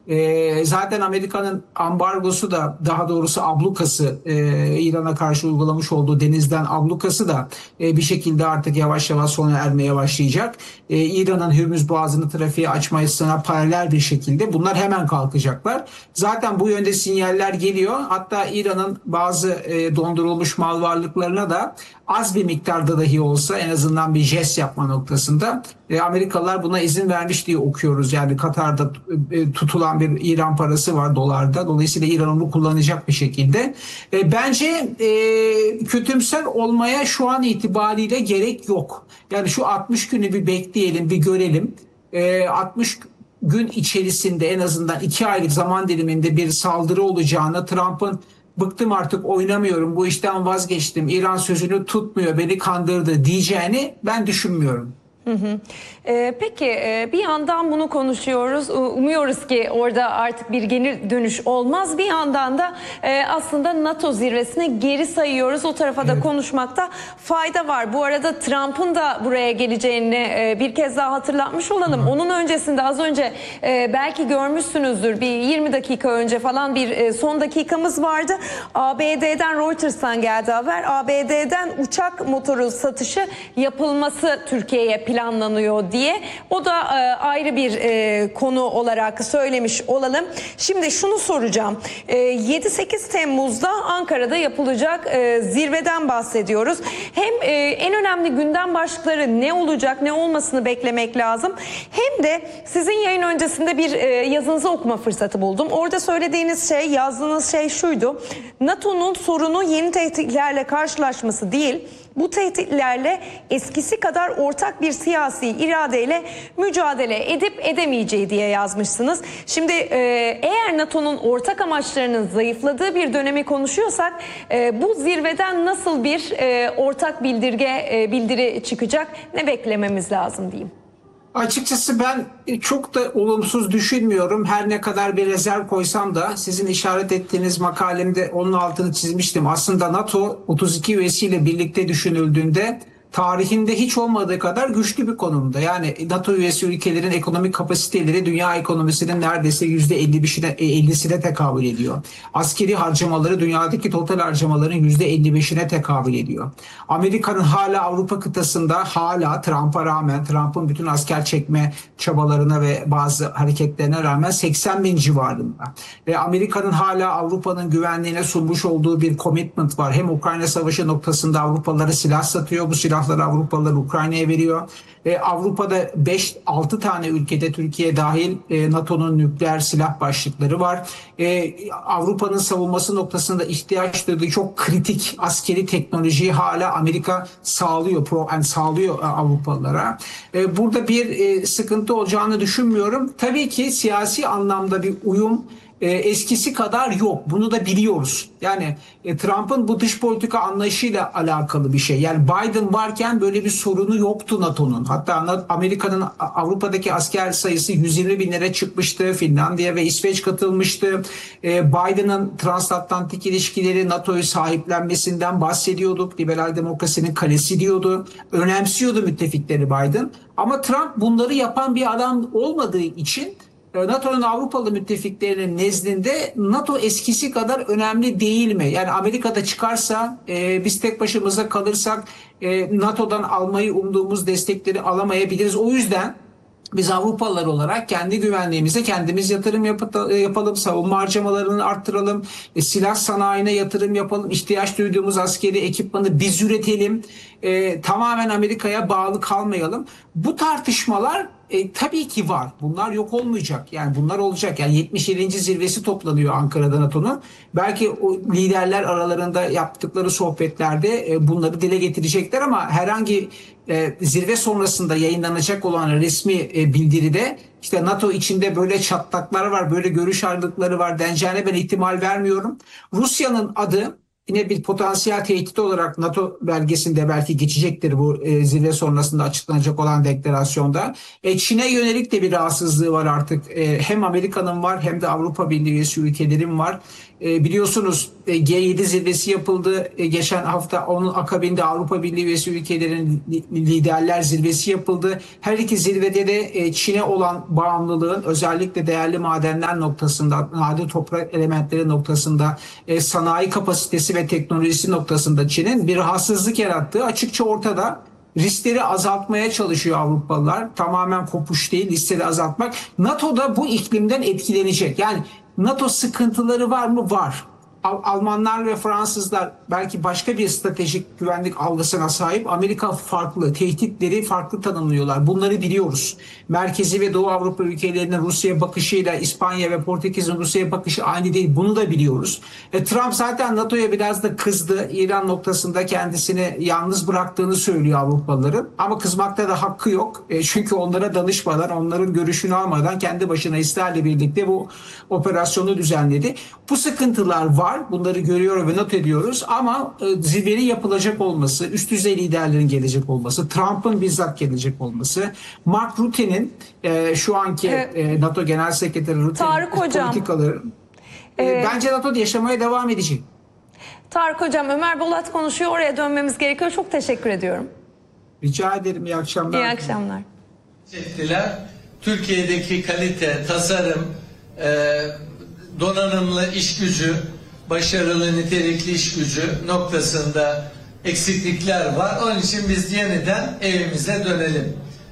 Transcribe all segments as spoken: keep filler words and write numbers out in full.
E, zaten Amerika'nın ambargosu da, daha doğrusu ablukası, e, İran'a karşı uygulamış olduğu denizden ablukası da e, bir şekilde artık yavaş yavaş sona ermeye başlayacak. E, İran'ın Hürmüz Boğazı'nı trafiğe açmasına paralel bir şekilde bunlar hemen kalkacaklar. Zaten bu yönde sinyaller geliyor. Hatta İran'ın bazı e, dondurulmuş mal varlıklarına da az bir miktarda dahi olsa en azından bir jest yapma noktasında e, Amerikalılar buna izin vermiş diye okuyoruz. Yani Katar'da e, tutulan bir İran parası var dolarda. Dolayısıyla İran onu kullanacak bir şekilde. E, bence e, kötümser olmaya şu an itibariyle gerek yok. Yani şu altmış günü bir bekleyelim, bir görelim. E, altmış gün içerisinde en azından iki aylık zaman diliminde bir saldırı olacağını, Trump'ın bıktım artık oynamıyorum, bu işten vazgeçtim, İran sözünü tutmuyor, beni kandırdı diyeceğini ben düşünmüyorum. Hı hı. Ee, peki e, bir yandan bunu konuşuyoruz. Umuyoruz ki orada artık bir geri dönüş olmaz. Bir yandan da e, aslında NATO zirvesine geri sayıyoruz. O tarafa da Evet. konuşmakta fayda var. Bu arada Trump'ın da buraya geleceğini e, bir kez daha hatırlatmış olalım. Hı. Onun öncesinde az önce e, belki görmüşsünüzdür, bir yirmi dakika önce falan bir e, son dakikamız vardı. A B D'den, Reuters'tan geldi haber. A B D'den uçak motoru satışı yapılması Türkiye'ye planlanıyor diye. O da e, ayrı bir e, konu olarak söylemiş olalım. Şimdi şunu soracağım. E, yedi sekiz Temmuz'da Ankara'da yapılacak e, zirveden bahsediyoruz. Hem e, en önemli gündem başlıkları ne olacak, ne olmasını beklemek lazım. Hem de sizin yayın öncesinde bir e, yazınızı okuma fırsatı buldum. Orada söylediğiniz şey, yazdığınız şey şuydu. NATO'nun sorunu yeni tehditlerle karşılaşması değil, bu tehditlerle eskisi kadar ortak bir siyasi iradeyle mücadele edip edemeyeceği diye yazmışsınız. Şimdi e, eğer NATO'nun ortak amaçlarının zayıfladığı bir dönemi konuşuyorsak e, bu zirveden nasıl bir e, ortak bildirge e, bildiri çıkacak, ne beklememiz lazım diyeyim. Açıkçası ben çok da olumsuz düşünmüyorum. Her ne kadar bir rezerv koysam da sizin işaret ettiğiniz makalemde onun altını çizmiştim. Aslında NATO otuz iki üyesiyle birlikte düşünüldüğünde tarihinde hiç olmadığı kadar güçlü bir konumda. Yani NATO üyesi ülkelerin ekonomik kapasiteleri dünya ekonomisinin neredeyse yüzde ellisine tekabül ediyor. Askeri harcamaları dünyadaki total harcamaların yüzde elli beşine tekabül ediyor. Amerika'nın hala Avrupa kıtasında, hala Trump'a rağmen, Trump'ın bütün asker çekme çabalarına ve bazı hareketlerine rağmen seksen bin civarında. Ve Amerika'nın hala Avrupa'nın güvenliğine sunmuş olduğu bir commitment var. Hem Ukrayna Savaşı noktasında Avrupalılara silah satıyor. Bu silahları Avrupalılar Ukrayna'ya veriyor. E, Avrupa'da beş altı tane ülkede, Türkiye dahil, e, NATO'nun nükleer silah başlıkları var. E, Avrupa'nın savunması noktasında ihtiyaç duyduğu çok kritik askeri teknolojiyi hala Amerika sağlıyor, pro, yani sağlıyor Avrupalılara. E, burada bir e, sıkıntı olacağını düşünmüyorum. Tabii ki siyasi anlamda bir uyum E, eskisi kadar yok. Bunu da biliyoruz. Yani e, Trump'ın bu dış politika anlayışıyla alakalı bir şey. Yani Biden varken böyle bir sorunu yoktu NATO'nun. Hatta Amerika'nın Avrupa'daki asker sayısı yüz yirmi binlere çıkmıştı. Finlandiya ve İsveç katılmıştı. E, Biden'ın transatlantik ilişkileri, NATO'yu sahiplenmesinden bahsediyorduk. Liberal demokrasinin kalesi diyordu. Önemsiyordu müttefikleri Biden. Ama Trump bunları yapan bir adam olmadığı için NATO'nun Avrupalı müttefiklerinin nezdinde NATO eskisi kadar önemli değil mi? Yani Amerika'da çıkarsa, e, biz tek başımıza kalırsak e, NATO'dan almayı umduğumuz destekleri alamayabiliriz. O yüzden biz Avrupalılar olarak kendi güvenliğimize kendimiz yatırım yapalım, savunma harcamalarını arttıralım, e, silah sanayine yatırım yapalım, ihtiyaç duyduğumuz askeri ekipmanı biz üretelim, e, tamamen Amerika'ya bağlı kalmayalım. Bu tartışmalar e, tabii ki var. Bunlar yok olmayacak. Yani bunlar olacak. Yani yetmiş yedinci zirvesi toplanıyor Ankara'da NATO'nun. Belki o liderler aralarında yaptıkları sohbetlerde e, bunları dile getirecekler ama herhangi e, zirve sonrasında yayınlanacak olan resmi e, bildiride işte NATO içinde böyle çatlaklar var, böyle görüş ayrılıkları var deneceğine ben ihtimal vermiyorum. Rusya'nın adı yine bir potansiyel tehdit olarak NATO belgesinde belki geçecektir bu e, zirve sonrasında açıklanacak olan deklarasyonda. E, Çin'e yönelik de bir rahatsızlığı var artık. E, hem Amerika'nın var hem de Avrupa Birliği üyesi ülkelerin var. E, biliyorsunuz e, G yedi zirvesi yapıldı. E, geçen hafta onun akabinde Avrupa Birliği üyesi ülkelerin liderler zirvesi yapıldı. Her iki zirvede de e, Çin'e olan bağımlılığın özellikle değerli madenler noktasında, nadir toprak elementleri noktasında, e, sanayi kapasitesi ve teknolojisi noktasında Çin'in bir rahatsızlık yarattığı açıkça ortada. Riskleri azaltmaya çalışıyor Avrupalılar. Tamamen kopuş değil, riskleri azaltmak. NATO da bu iklimden etkilenecek. Yani NATO sıkıntıları var mı? Var. Almanlar ve Fransızlar belki başka bir stratejik güvenlik algısına sahip. Amerika farklı, tehditleri farklı tanımlıyorlar. Bunları biliyoruz. Merkezi ve Doğu Avrupa ülkelerinin Rusya'ya bakışıyla İspanya ve Portekiz'in Rusya'ya bakışı aynı değil. Bunu da biliyoruz. E, Trump zaten NATO'ya biraz da kızdı. İran noktasında kendisini yalnız bıraktığını söylüyor Avrupalıların. Ama kızmakta da hakkı yok. E, çünkü onlara danışmadan, onların görüşünü almadan kendi başına İsrail'le birlikte bu operasyonu düzenledi. Bu sıkıntılar var. Bunları görüyor ve not ediyoruz ama e, zirvenin yapılacak olması, üst düzey liderlerin gelecek olması, Trump'ın bizzat gelecek olması, Mark Rutte'nin e, şu anki evet. e, NATO Genel Sekreteri Rutte'nin politikaları e, ee, bence NATO'da yaşamaya devam edecek. Tarık Hocam, Ömer Bolat konuşuyor. Oraya dönmemiz gerekiyor. Çok teşekkür ediyorum. Rica ederim. İyi akşamlar. İyi akşamlar. Çektiler. Türkiye'deki kalite, tasarım, e, donanımlı iş gücü, başarılı nitelikli iş gücü noktasında eksiklikler var. Onun için biz yeniden evimize dönelim.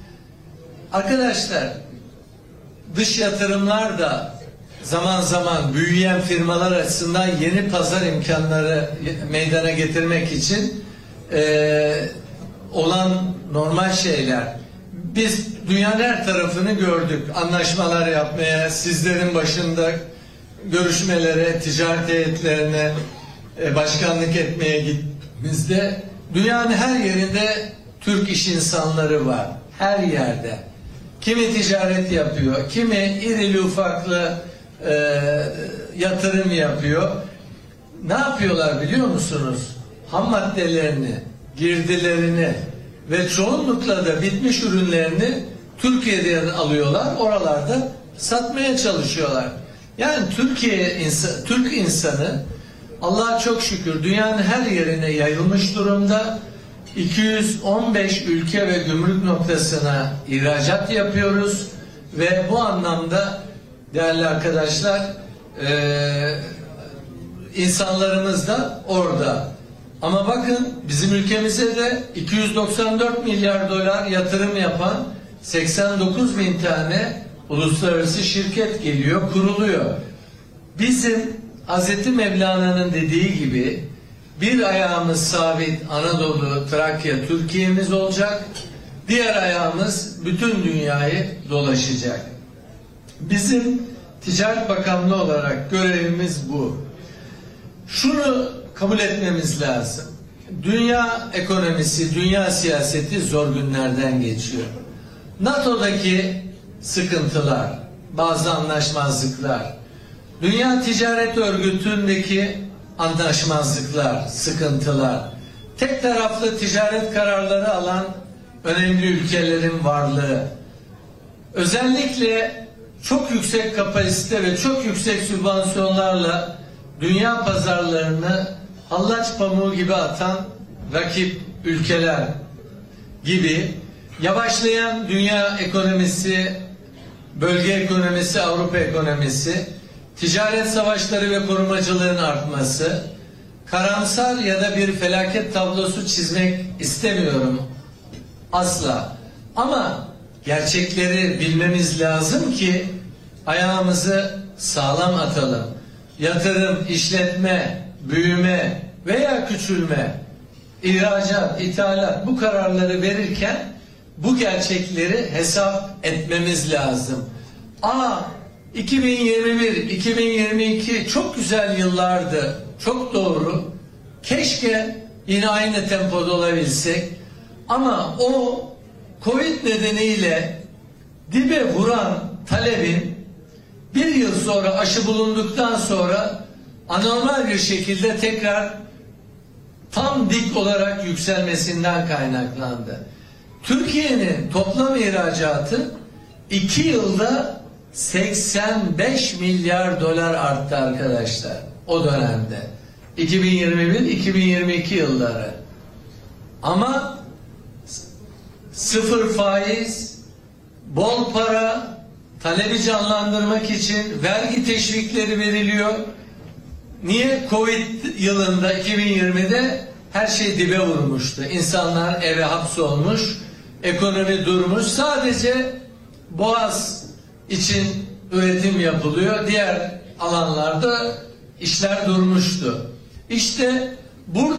Arkadaşlar, dış yatırımlar da zaman zaman büyüyen firmalar açısından yeni pazar imkanları meydana getirmek için e, olan normal şeyler. Biz dünyanın her tarafını gördük. Anlaşmalar yapmaya, sizlerin başında görüşmelere, ticaret heyetlerine başkanlık etmeye gittiğimizde dünyanın her yerinde Türk iş insanları var. Her yerde. Kimi ticaret yapıyor, kimi irili ufaklı e, yatırım yapıyor. Ne yapıyorlar biliyor musunuz? Ham maddelerini, girdilerini ve çoğunlukla da bitmiş ürünlerini Türkiye'den alıyorlar, oralarda satmaya çalışıyorlar. Yani Türkiye insan, Türk insanı Allah'a çok şükür dünyanın her yerine yayılmış durumda. iki yüz on beş ülke ve gümrük noktasına ihracat yapıyoruz ve bu anlamda değerli arkadaşlar e, insanlarımız da orada. Ama bakın bizim ülkemize de iki yüz doksan dört milyar dolar yatırım yapan seksen dokuz bin tane uluslararası şirket geliyor, kuruluyor. Bizim Hazreti Mevlana'nın dediği gibi bir ayağımız sabit Anadolu, Trakya, Türkiye'miz olacak. Diğer ayağımız bütün dünyayı dolaşacak. Bizim Ticaret Bakanlığı olarak görevimiz bu. Şunu kabul etmemiz lazım. Dünya ekonomisi, dünya siyaseti zor günlerden geçiyor. NATO'daki sıkıntılar, bazı anlaşmazlıklar, Dünya Ticaret Örgütü'ndeki anlaşmazlıklar, sıkıntılar, tek taraflı ticaret kararları alan önemli ülkelerin varlığı, özellikle çok yüksek kapasite ve çok yüksek sübvansiyonlarla dünya pazarlarını hallaç pamuğu gibi atan rakip ülkeler gibi yavaşlayan dünya ekonomisi, bölge ekonomisi, Avrupa ekonomisi, ticaret savaşları ve korumacılığın artması, karamsar ya da bir felaket tablosu çizmek istemiyorum asla. Ama gerçekleri bilmemiz lazım ki ayağımızı sağlam atalım. Yatırım, işletme, büyüme veya küçülme, ihracat, ithalat bu kararları verirken bu gerçekleri hesap etmemiz lazım. Aa, iki bin yirmi bir iki bin yirmi iki çok güzel yıllardı. Çok doğru. Keşke yine aynı tempoda olabilsek. Ama o Covid nedeniyle dibe vuran talebin bir yıl sonra aşı bulunduktan sonra anormal bir şekilde tekrar tam dik olarak yükselmesinden kaynaklandı. Türkiye'nin toplam ihracatı iki yılda seksen beş milyar dolar arttı arkadaşlar o dönemde. iki bin yirmi bir iki bin yirmi iki yılları. Ama sıfır faiz, bol para, talebi canlandırmak için vergi teşvikleri veriliyor. Niye? Covid yılında iki bin yirmide her şey dibe vurmuştu. İnsanlar eve hapsolmuş, ekonomi durmuş. Sadece Boğaz için üretim yapılıyor. Diğer alanlarda işler durmuştu. İşte burada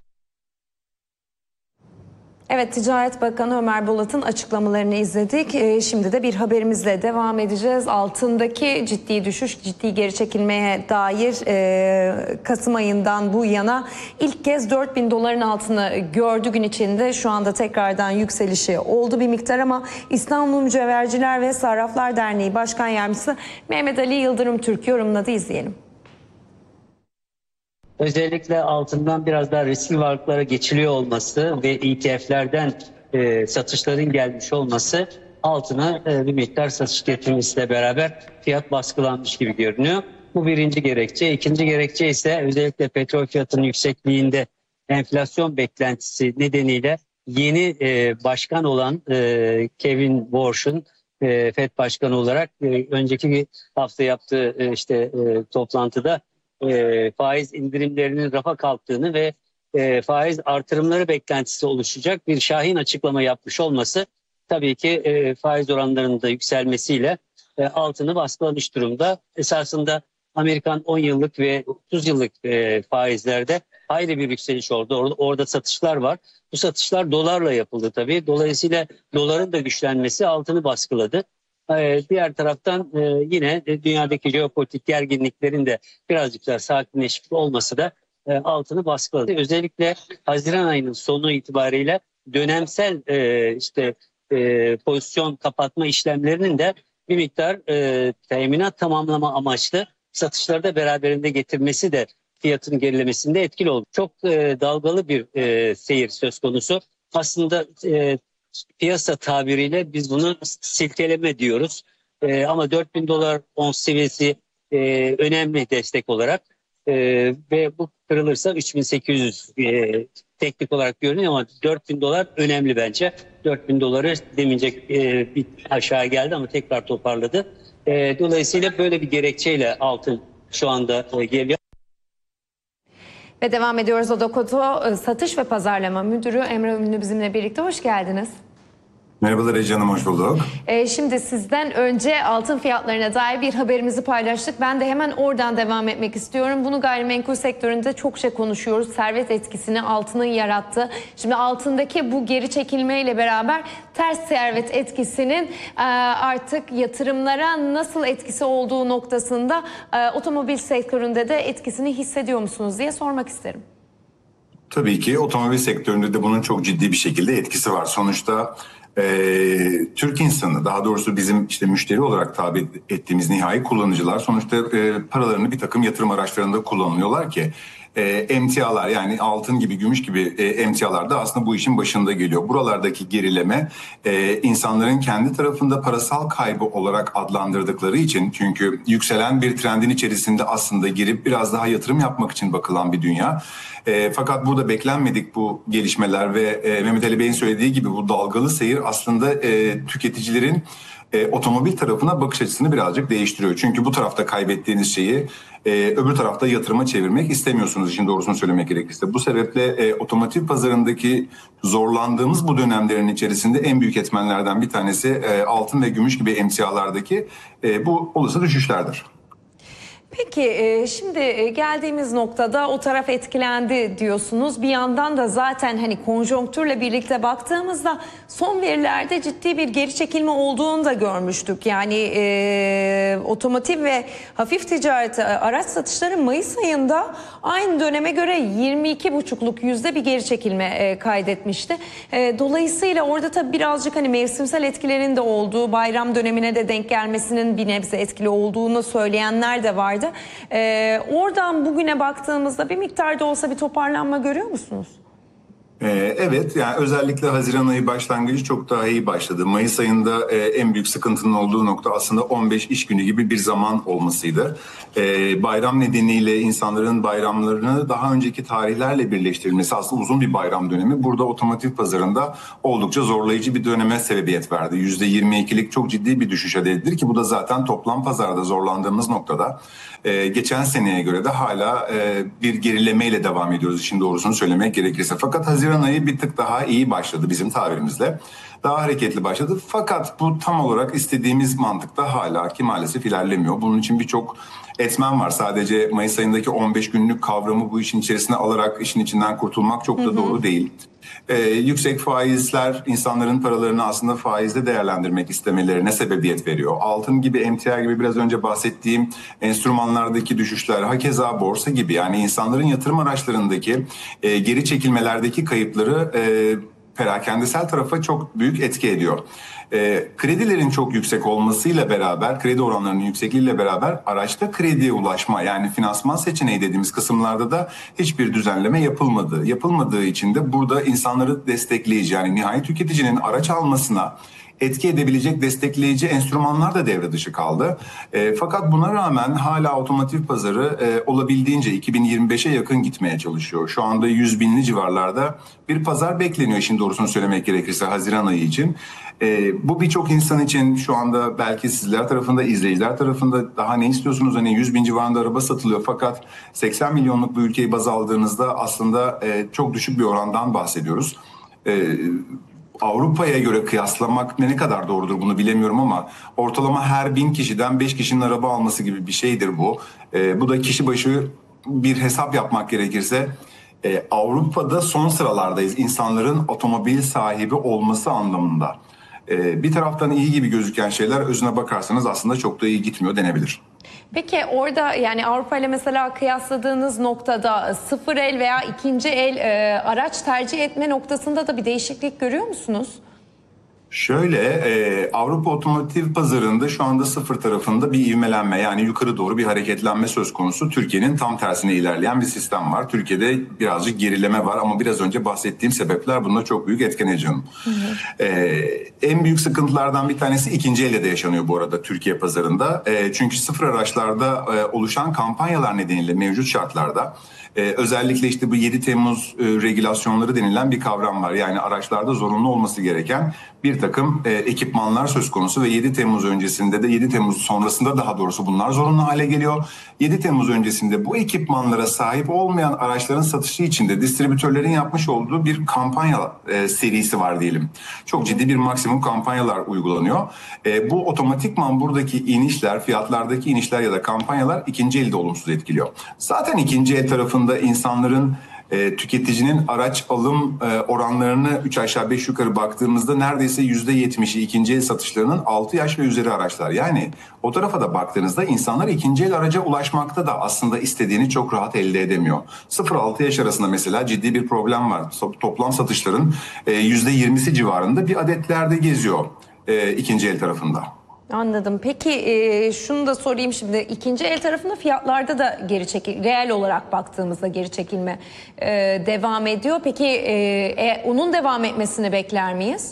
Evet, Ticaret Bakanı Ömer Bolat'ın açıklamalarını izledik. Ee, şimdi de bir haberimizle devam edeceğiz. Altındaki ciddi düşüş, ciddi geri çekilmeye dair e, Kasım ayından bu yana ilk kez dört bin doların altını gördü gün içinde. Şu anda tekrardan yükselişi oldu bir miktar ama İstanbul Mücevherciler ve Sarraflar Derneği Başkan Yardımcısı Mehmet Ali Yıldırım Türk yorumladı, izleyelim. Özellikle altından biraz daha riskli varlıklara geçiliyor olması ve E T F'lerden e, satışların gelmiş olması altına e, bir miktar satış getirmesiyle beraber fiyat baskılanmış gibi görünüyor. Bu birinci gerekçe. İkinci gerekçe ise özellikle petrol fiyatının yüksekliğinde enflasyon beklentisi nedeniyle yeni e, başkan olan e, Kevin Warsh'un e, Fed Başkanı olarak e, önceki hafta yaptığı e, işte e, toplantıda E, faiz indirimlerinin rafa kalktığını ve e, faiz artırımları beklentisi oluşacak bir şahin açıklama yapmış olması tabii ki e, faiz oranlarının da yükselmesiyle e, altını baskılamış durumda. Esasında Amerikan on yıllık ve otuz yıllık e, faizlerde ayrı bir yükseliş oldu. Orada, orada satışlar var. Bu satışlar dolarla yapıldı tabii. Dolayısıyla doların da güçlenmesi altını baskıladı. Diğer taraftan yine dünyadaki jeopolitik gerginliklerin de birazcık daha sakinleşmiş olması da altını baskıladı. Özellikle Haziran ayının sonu itibariyle dönemsel işte pozisyon kapatma işlemlerinin de bir miktar teminat tamamlama amaçlı satışları da beraberinde getirmesi de fiyatın gerilemesinde etkili oldu. Çok dalgalı bir seyir söz konusu. Aslında piyasa tabiriyle biz bunu silkeleme diyoruz. Ee, ama dört bin dolar ons seviyesi e, önemli destek olarak e, ve bu kırılırsa üç bin sekiz yüz e, teknik olarak görünüyor ama dört bin dolar önemli bence. dört bin doları demince e, bir aşağı geldi ama tekrar toparladı. E, dolayısıyla böyle bir gerekçeyle altın şu anda e, geliyor. Ve devam ediyoruz. Odokoto Satış ve Pazarlama Müdürü Emre Ünlü bizimle birlikte. Hoş geldiniz. Merhabalar Ece Hanım, hoş bulduk. Ee, şimdi sizden önce altın fiyatlarına dair bir haberimizi paylaştık. Ben de hemen oradan devam etmek istiyorum. Bunu gayrimenkul sektöründe çokça konuşuyoruz. Servet etkisini altının yarattığı. Şimdi altındaki bu geri çekilmeyle beraber ters servet etkisinin e, artık yatırımlara nasıl etkisi olduğu noktasında e, otomobil sektöründe de etkisini hissediyor musunuz diye sormak isterim. Tabii ki otomobil sektöründe de bunun çok ciddi bir şekilde etkisi var. Sonuçta Ee, Türk insanı, daha doğrusu bizim işte müşteri olarak tabi ettiğimiz nihai kullanıcılar sonuçta e, paralarını bir takım yatırım araçlarında kullanıyorlar ki e, emtialar, yani altın gibi, gümüş gibi e, emtialar da aslında bu işin başında geliyor. Buralardaki gerileme e, insanların kendi tarafında parasal kaybı olarak adlandırdıkları için, çünkü yükselen bir trendin içerisinde aslında girip biraz daha yatırım yapmak için bakılan bir dünya. E, fakat burada beklenmedik bu gelişmeler ve e, Mehmet Ali Bey'in söylediği gibi bu dalgalı seyir aslında e, tüketicilerin e, otomobil tarafına bakış açısını birazcık değiştiriyor. Çünkü bu tarafta kaybettiğiniz şeyi e, öbür tarafta yatırıma çevirmek istemiyorsunuz, işin doğrusunu söylemek gerekirse. Bu sebeple e, otomotiv pazarındaki zorlandığımız bu dönemlerin içerisinde en büyük etmenlerden bir tanesi e, altın ve gümüş gibi emtialardaki e, bu olası düşüşlerdir. Peki şimdi geldiğimiz noktada o taraf etkilendi diyorsunuz. Bir yandan da zaten hani konjonktürle birlikte baktığımızda son verilerde ciddi bir geri çekilme olduğunu da görmüştük. Yani e, otomotiv ve hafif ticaret araç satışları Mayıs ayında aynı döneme göre yirmi iki buçukluk yüzde bir geri çekilme e, kaydetmişti. E, dolayısıyla orada tabii birazcık hani mevsimsel etkilerin de olduğu, bayram dönemine de denk gelmesinin bir nebze etkili olduğunu söyleyenler de vardı. Ee, oradan bugüne baktığımızda bir miktarda olsa bir toparlanma görüyor musunuz? Ee, Evet, yani özellikle Haziran ayı başlangıcı çok daha iyi başladı. Mayıs ayında e, en büyük sıkıntının olduğu nokta aslında on beş iş günü gibi bir zaman olmasıydı. Ee, bayram nedeniyle insanların bayramlarını daha önceki tarihlerle birleştirilmesi, aslında uzun bir bayram dönemi burada otomotiv pazarında oldukça zorlayıcı bir döneme sebebiyet verdi. yüzde yirmi ikilik çok ciddi bir düşüş elde edilir ki bu da zaten toplam pazarda zorlandığımız noktada. Ee, geçen seneye göre de hala e, bir gerilemeyle devam ediyoruz, işin doğrusunu söylemek gerekirse. Fakat Haziran ayı bir tık daha iyi başladı bizim tabirimizle. Daha hareketli başladı. Fakat bu tam olarak istediğimiz mantıkta hala ki maalesef ilerlemiyor. Bunun için birçok etmen var. Sadece Mayıs ayındaki on beş günlük kavramı bu işin içerisine alarak işin içinden kurtulmak çok da hı hı. doğru değil. Ee, yüksek faizler insanların paralarını aslında faizde değerlendirmek istemelerine sebebiyet veriyor. Altın gibi, emtia gibi biraz önce bahsettiğim enstrümanlardaki düşüşler, hakeza borsa gibi, yani insanların yatırım araçlarındaki e, geri çekilmelerdeki kayıpları e, perakendesel tarafa çok büyük etki ediyor. E, kredilerin çok yüksek olmasıyla beraber, kredi oranlarının yüksekliğiyle beraber araçta krediye ulaşma, yani finansman seçeneği dediğimiz kısımlarda da hiçbir düzenleme yapılmadı. Yapılmadığı için de burada insanları destekleyici, yani nihai tüketicinin araç almasına etki edebilecek destekleyici enstrümanlar da devre dışı kaldı. E, fakat buna rağmen hala otomotiv pazarı e, olabildiğince iki bin yirmi beşe yakın gitmeye çalışıyor. Şu anda yüz binli civarlarda bir pazar bekleniyor, işin doğrusunu söylemek gerekirse Haziran ayı için. E, bu birçok insan için şu anda belki sizler tarafında, izleyiciler tarafında daha ne istiyorsunuz? Hani yüz bin civarında araba satılıyor fakat seksen milyonluk bir ülkeyi baz aldığınızda aslında e, çok düşük bir orandan bahsediyoruz. E, Avrupa'ya göre kıyaslamak ne kadar doğrudur bunu bilemiyorum ama ortalama her bin kişiden beş kişinin araba alması gibi bir şeydir bu. E, bu da kişi başı bir hesap yapmak gerekirse e, Avrupa'da son sıralardayız insanların otomobil sahibi olması anlamında. E, bir taraftan iyi gibi gözüken şeyler özüne bakarsanız aslında çok da iyi gitmiyor denebilir. Peki orada, yani Avrupa ile mesela kıyasladığınız noktada sıfır el veya ikinci el e, araç tercih etme noktasında da bir değişiklik görüyor musunuz? Şöyle, e, Avrupa otomotiv pazarında şu anda sıfır tarafında bir ivmelenme, yani yukarı doğru bir hareketlenme söz konusu. Türkiye'nin tam tersine ilerleyen bir sistem var. Türkiye'de birazcık gerileme var ama biraz önce bahsettiğim sebepler bunda çok büyük etken ediyor. E, en büyük sıkıntılardan bir tanesi ikinci elde de yaşanıyor bu arada Türkiye pazarında. E, çünkü sıfır araçlarda e, oluşan kampanyalar nedeniyle mevcut şartlarda Ee, özellikle işte bu yedi Temmuz e, regülasyonları denilen bir kavram var. Yani araçlarda zorunlu olması gereken bir takım e, ekipmanlar söz konusu ve yedi Temmuz öncesinde de yedi Temmuz sonrasında daha doğrusu bunlar zorunlu hale geliyor. yedi Temmuz öncesinde bu ekipmanlara sahip olmayan araçların satışı için de distribütörlerin yapmış olduğu bir kampanya e, serisi var diyelim. Çok ciddi bir maksimum kampanyalar uygulanıyor. E, bu otomatikman buradaki inişler, fiyatlardaki inişler ya da kampanyalar ikinci elde olumsuz etkiliyor. Zaten ikinci el tarafında insanların, e, tüketicinin araç alım e, oranlarını üç aşağı beş yukarı baktığımızda neredeyse yüzde yetmişi ikinci el satışlarının altı yaş ve üzeri araçlar. Yani o tarafa da baktığınızda insanlar ikinci el araca ulaşmakta da aslında istediğini çok rahat elde edemiyor. sıfır altı yaş arasında mesela ciddi bir problem var. Toplam satışların e, yüzde yirmisi civarında bir adetlerde geziyor e, ikinci el tarafında. Anladım. Peki e, şunu da sorayım şimdi. İkinci el tarafında fiyatlarda da geri çekil, reel olarak baktığımızda geri çekilme e, devam ediyor. Peki e, e, onun devam etmesini bekler miyiz?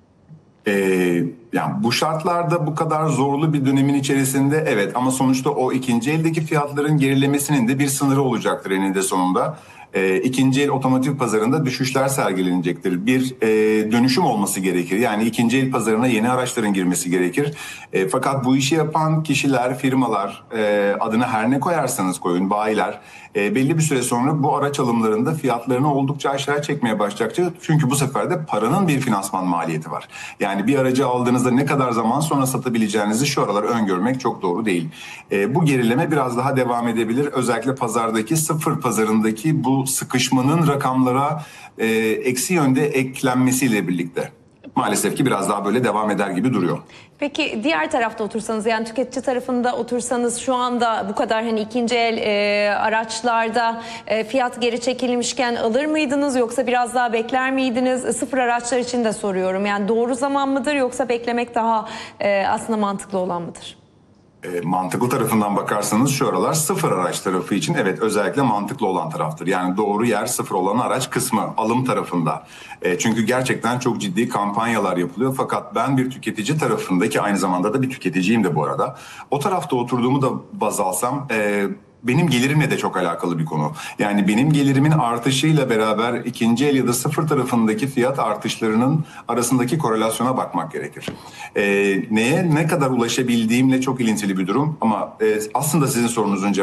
Ee, yani bu şartlarda bu kadar zorlu bir dönemin içerisinde evet, ama sonuçta o ikinci eldeki fiyatların gerilemesinin de bir sınırı olacaktır eninde sonunda. E, ikinci el otomotiv pazarında düşüşler sergilenecektir. Bir e, dönüşüm olması gerekir. Yani ikinci el pazarına yeni araçların girmesi gerekir. E, fakat bu işi yapan kişiler, firmalar, e, adına her ne koyarsanız koyun, bayiler e, belli bir süre sonra bu araç alımlarında fiyatlarını oldukça aşağı çekmeye başlayacaktır. Çünkü bu sefer de paranın bir finansman maliyeti var. Yani bir aracı aldığınızda ne kadar zaman sonra satabileceğinizi şu aralar öngörmek çok doğru değil. E, bu gerileme biraz daha devam edebilir. Özellikle pazardaki sıfır pazarındaki bu sıkışmanın rakamlara e, eksi yönde eklenmesiyle birlikte maalesef ki biraz daha böyle devam eder gibi duruyor. Peki diğer tarafta otursanız, yani tüketici tarafında otursanız şu anda bu kadar hani ikinci el e, araçlarda e, fiyat geri çekilmişken alır mıydınız yoksa biraz daha bekler miydiniz? Sıfır araçlar için de soruyorum. Yani doğru zaman mıdır yoksa beklemek daha e, aslında mantıklı olan mıdır? e, mantıklı tarafından bakarsanız şu aralar sıfır araç tarafı için evet özellikle mantıklı olan taraftır. Yani doğru yer sıfır olan araç kısmı alım tarafında. E, çünkü gerçekten çok ciddi kampanyalar yapılıyor. Fakat ben bir tüketici tarafındaki aynı zamanda da bir tüketiciyim de bu arada. O tarafta oturduğumu da baz alsam... E, benim gelirimle de çok alakalı bir konu. Yani benim gelirimin artışıyla beraber ikinci el ya da sıfır tarafındaki fiyat artışlarının arasındaki korelasyona bakmak gerekir. Ee, neye ne kadar ulaşabildiğimle çok ilintili bir durum ama e, aslında sizin sorunuzun cevabı